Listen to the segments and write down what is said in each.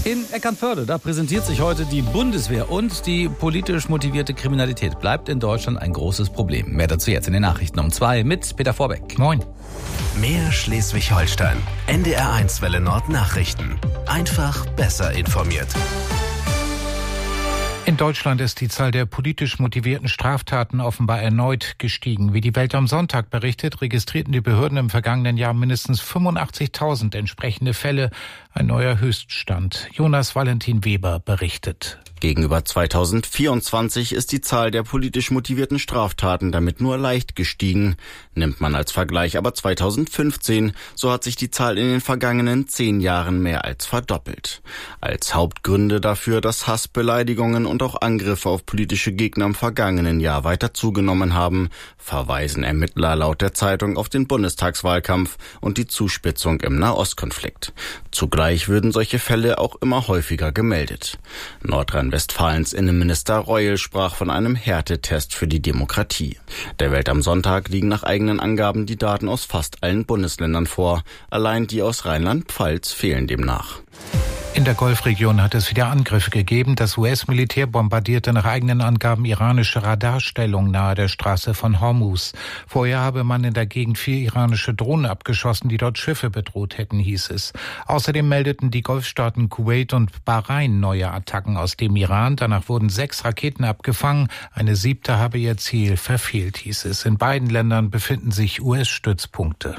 In Eckernförde, da präsentiert sich heute die Bundeswehr und die politisch motivierte Kriminalität bleibt in Deutschland ein großes Problem. Mehr dazu jetzt in den Nachrichten um 2 mit Peter Vorbeck. Moin. Mehr Schleswig-Holstein. NDR1 Welle Nord Nachrichten. Einfach besser informiert. In Deutschland ist die Zahl der politisch motivierten Straftaten offenbar erneut gestiegen. Wie die Welt am Sonntag berichtet, registrierten die Behörden im vergangenen Jahr mindestens 85.000 entsprechende Fälle. Ein neuer Höchststand. Jonas Valentin Weber berichtet. Gegenüber 2024 ist die Zahl der politisch motivierten Straftaten damit nur leicht gestiegen. Nimmt man als Vergleich aber 2015, so hat sich die Zahl in den vergangenen 10 Jahren mehr als verdoppelt. Als Hauptgründe dafür, dass Hass, Beleidigungen und auch Angriffe auf politische Gegner im vergangenen Jahr weiter zugenommen haben, verweisen Ermittler laut der Zeitung auf den Bundestagswahlkampf und die Zuspitzung im Nahostkonflikt. Zugleich würden solche Fälle auch immer häufiger gemeldet. Nordrhein-Westfalens Innenminister Reul sprach von einem Härtetest für die Demokratie. Der Welt am Sonntag liegen nach eigenen Angaben die Daten aus fast allen Bundesländern vor. Allein die aus Rheinland-Pfalz fehlen demnach. In der Golfregion hat es wieder Angriffe gegeben. Das US-Militär bombardierte nach eigenen Angaben iranische Radarstellungen nahe der Straße von Hormuz. Vorher habe man in der Gegend 4 iranische Drohnen abgeschossen, die dort Schiffe bedroht hätten, hieß es. Außerdem meldeten die Golfstaaten Kuwait und Bahrain neue Attacken aus dem Iran. Danach wurden 6 Raketen abgefangen. Eine 7. habe ihr Ziel verfehlt, hieß es. In beiden Ländern befinden sich US-Stützpunkte.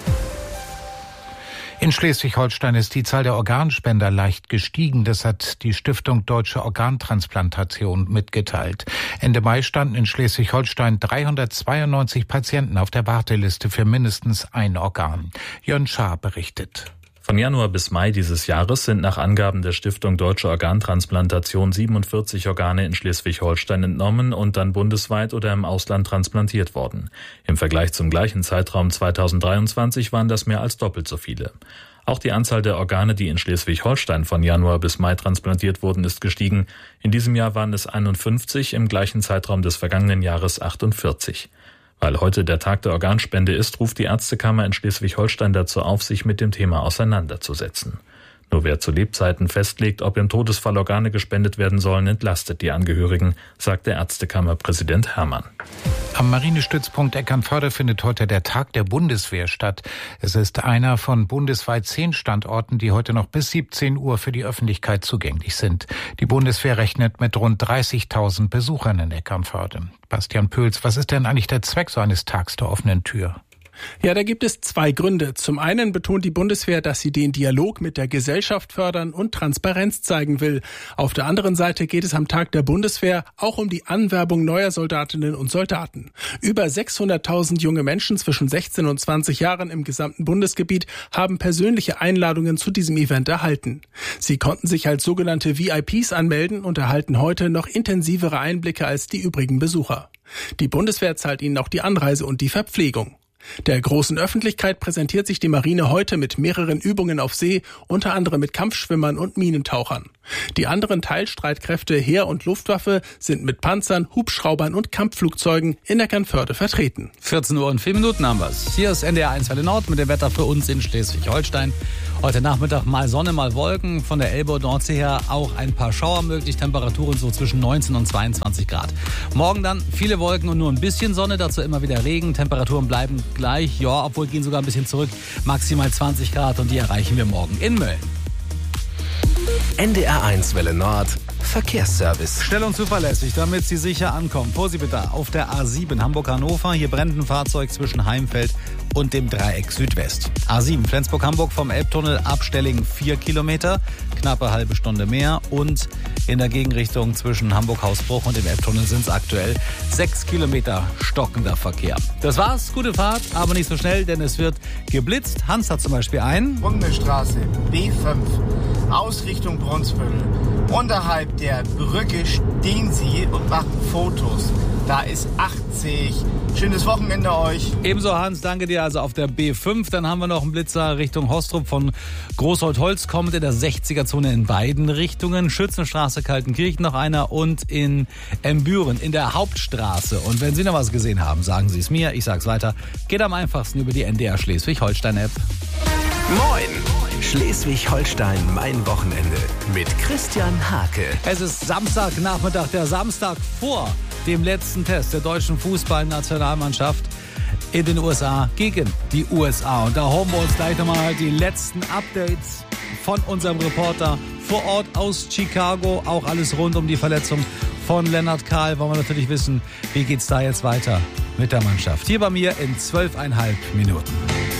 In Schleswig-Holstein ist die Zahl der Organspender leicht gestiegen. Das hat die Stiftung Deutsche Organtransplantation mitgeteilt. Ende Mai standen in Schleswig-Holstein 392 Patienten auf der Warteliste für mindestens ein Organ. Jörn Schaar berichtet. Von Januar bis Mai dieses Jahres sind nach Angaben der Stiftung Deutsche Organtransplantation 47 Organe in Schleswig-Holstein entnommen und dann bundesweit oder im Ausland transplantiert worden. Im Vergleich zum gleichen Zeitraum 2023 waren das mehr als doppelt so viele. Auch die Anzahl der Organe, die in Schleswig-Holstein von Januar bis Mai transplantiert wurden, ist gestiegen. In diesem Jahr waren es 51, im gleichen Zeitraum des vergangenen Jahres 48. Weil heute der Tag der Organspende ist, ruft die Ärztekammer in Schleswig-Holstein dazu auf, sich mit dem Thema auseinanderzusetzen. Nur wer zu Lebzeiten festlegt, ob im Todesfall Organe gespendet werden sollen, entlastet die Angehörigen, sagt der Ärztekammerpräsident Hermann. Am Marinestützpunkt Eckernförde findet heute der Tag der Bundeswehr statt. Es ist einer von bundesweit 10 Standorten, die heute noch bis 17 Uhr für die Öffentlichkeit zugänglich sind. Die Bundeswehr rechnet mit rund 30.000 Besuchern in Eckernförde. Bastian Pöls, was ist denn eigentlich der Zweck so eines Tags der offenen Tür? Ja, da gibt es 2 Gründe. Zum einen betont die Bundeswehr, dass sie den Dialog mit der Gesellschaft fördern und Transparenz zeigen will. Auf der anderen Seite geht es am Tag der Bundeswehr auch um die Anwerbung neuer Soldatinnen und Soldaten. Über 600.000 junge Menschen zwischen 16 und 20 Jahren im gesamten Bundesgebiet haben persönliche Einladungen zu diesem Event erhalten. Sie konnten sich als sogenannte VIPs anmelden und erhalten heute noch intensivere Einblicke als die übrigen Besucher. Die Bundeswehr zahlt ihnen auch die Anreise und die Verpflegung. Der großen Öffentlichkeit präsentiert sich die Marine heute mit mehreren Übungen auf See, unter anderem mit Kampfschwimmern und Minentauchern. Die anderen Teilstreitkräfte Heer und Luftwaffe sind mit Panzern, Hubschraubern und Kampfflugzeugen in Eckernförde vertreten. 14 Uhr und 4 Minuten haben wir's. Hier ist NDR1 Welle Nord mit dem Wetter für uns in Schleswig-Holstein. Heute Nachmittag mal Sonne, mal Wolken. Von der Elbe und Nordsee her auch ein paar Schauer möglich. Temperaturen so zwischen 19 und 22 Grad. Morgen dann viele Wolken und nur ein bisschen Sonne. Dazu immer wieder Regen. Temperaturen bleiben gleich. Ja, obwohl gehen sogar ein bisschen zurück. Maximal 20 Grad und die erreichen wir morgen in Mölln. NDR1 Welle Nord Verkehrsservice. Schnell und zuverlässig, damit Sie sicher ankommen. Vorsicht bitte auf der A7 Hamburg-Hannover. Hier brennt ein Fahrzeug zwischen Heimfeld und dem Dreieck Südwest. A7 Flensburg-Hamburg vom Elbtunnel Abstelling 4 Kilometer, knappe halbe Stunde mehr. Und in der Gegenrichtung zwischen Hamburg-Hausbruch und dem Elbtunnel sind es aktuell 6 Kilometer stockender Verkehr. Das war's, gute Fahrt, aber nicht so schnell, denn es wird geblitzt. Hans hat zum Beispiel einen. Rundestraße B5, Ausrichtung Brunsbüttel. Unterhalb der Brücke stehen Sie und machen Fotos. Da ist 80. Schönes Wochenende euch. Ebenso Hans, danke dir. Also auf der B5, dann haben wir noch einen Blitzer Richtung Hostrup von Großholtholz kommend in der 60er-Zone in beiden Richtungen. Schützenstraße, Kaltenkirchen noch einer und in Embüren in der Hauptstraße. Und wenn Sie noch was gesehen haben, sagen Sie es mir, ich sag's weiter. Geht am einfachsten über die NDR Schleswig-Holstein-App. Moin! Schleswig-Holstein, mein Wochenende mit Christian Hake. Es ist Samstagnachmittag, der Samstag vor dem letzten Test der deutschen Fußballnationalmannschaft in den USA gegen die USA. Und da holen wir uns gleich nochmal die letzten Updates von unserem Reporter vor Ort aus Chicago. Auch alles rund um die Verletzung von Lennart Kahl. Wollen wir natürlich wissen, wie geht's da jetzt weiter mit der Mannschaft. Hier bei mir in 12,5 Minuten.